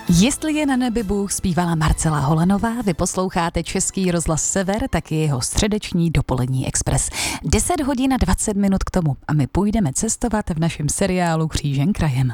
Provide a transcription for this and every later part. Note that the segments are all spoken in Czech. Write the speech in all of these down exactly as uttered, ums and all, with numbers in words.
Jestli je na nebi Bůh, zpívala Marcela Holanová, vy posloucháte Český rozhlas Sever, taky jeho středeční dopolední expres. deset hodin a dvacet minut k tomu a my půjdeme cestovat v našem seriálu Křížem krajem.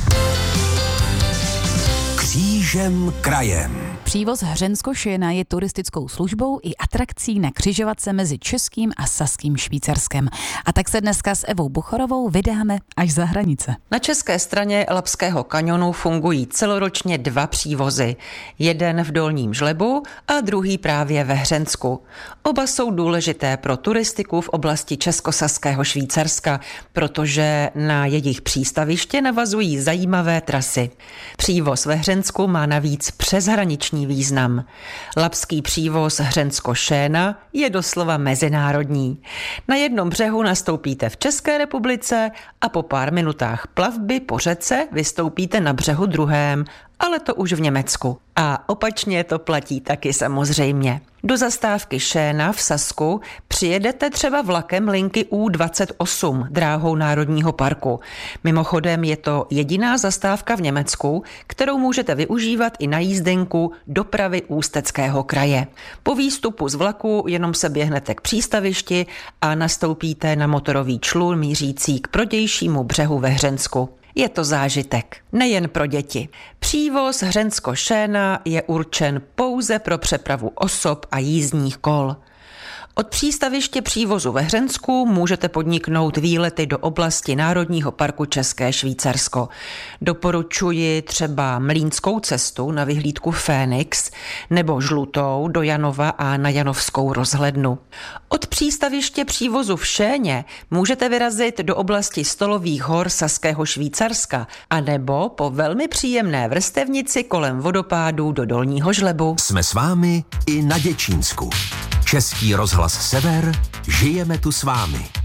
Křížem krajem. Přívoz Hřensko-Šéna je turistickou službou i atrakcí na křižovatce mezi Českým a Saským Švýcarskem. A tak se dneska s Evou Buchorovou vydáme až za hranice. Na české straně Labského kanionu fungují celoročně dva přívozy. Jeden v Dolním Žlebu a druhý právě ve Hřensku. Oba jsou důležité pro turistiku v oblasti Českosaského Švýcarska, protože na jejich přístaviště navazují zajímavé trasy. Přívoz ve Hřensku má navíc přeshraniční význam. Labský přívoz Hřensko-Šéna je doslova mezinárodní. Na jednom břehu nastoupíte v České republice a po pár minutách plavby po řece vystoupíte na břehu druhém, ale to už v Německu. A opačně to platí taky samozřejmě. Do zastávky Šéna v Sasku přijedete třeba vlakem linky U dvacet osm dráhou Národního parku. Mimochodem je to jediná zastávka v Německu, kterou můžete využívat i na jízdenku dopravy Ústeckého kraje. Po výstupu z vlaku jenom se běhnete k přístavišti a nastoupíte na motorový člun mířící k prodějšímu břehu ve Hřensku. Je to zážitek, nejen pro děti. Přívoz Hřensko-Šéna je určen pouze pro přepravu osob a jízdních kol. Od přístaviště přívozu ve Hřensku můžete podniknout výlety do oblasti Národního parku České Švýcarsko. Doporučuji třeba Mlýnskou cestu na vyhlídku Fénix nebo žlutou do Janova a na Janovskou rozhlednu. Od přístaviště přívozu v Šéně můžete vyrazit do oblasti Stolových hor Saského Švýcarska a nebo po velmi příjemné vrstevnici kolem vodopádů do Dolního Žlebu. Jsme s vámi i na Děčínsku. Český rozhlas Sever, žijeme tu s vámi.